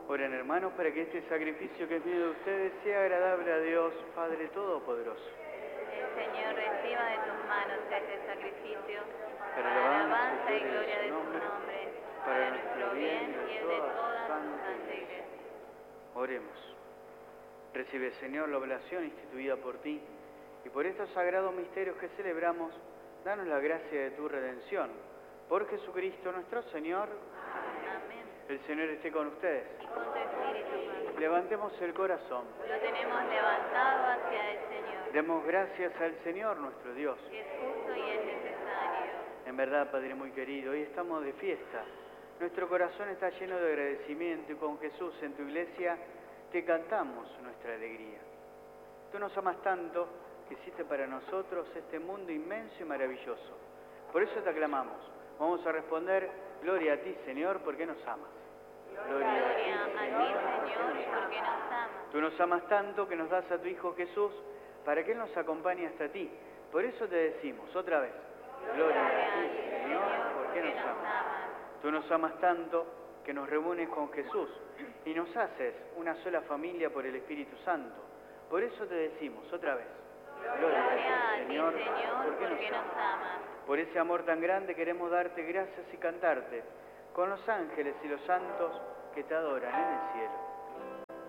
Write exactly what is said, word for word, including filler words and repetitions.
Oren, hermanos, para que este sacrificio que es mío de ustedes sea agradable a Dios, Padre Todopoderoso. El Señor reciba de tus manos este sacrificio, Para para alabanza y gloria de tu nombre, nombre, para nuestro bien y el de toda tu santa Iglesia. Oremos. Recibe, Señor, la oblación instituida por ti, y por estos sagrados misterios que celebramos, danos la gracia de tu redención. Por Jesucristo nuestro Señor. Amén. El Señor esté con ustedes. Y con tu espíritu, Padre. Levantemos el corazón. Lo tenemos levantado hacia el Señor, Demos gracias al Señor nuestro Dios. que es justo y es necesario. En verdad, Padre muy querido, hoy estamos de fiesta. Nuestro corazón está lleno de agradecimiento y con Jesús en tu iglesia te cantamos nuestra alegría. Tú nos amas tanto que hiciste para nosotros este mundo inmenso y maravilloso. Por eso te aclamamos. Vamos a responder, gloria a ti, Señor, porque nos amas. Gloria a ti, Señor, porque nos amas. Tú nos amas tanto que nos das a tu Hijo Jesús para que Él nos acompañe hasta ti. Por eso te decimos otra vez, gloria a ti, Señor, porque nos amas. Tú nos amas tanto que nos reúnes con Jesús y nos haces una sola familia por el Espíritu Santo. Por eso te decimos otra vez, gloria a ti, Señor, porque nos amas. Por ese amor tan grande queremos darte gracias y cantarte con los ángeles y los santos que te adoran en el cielo.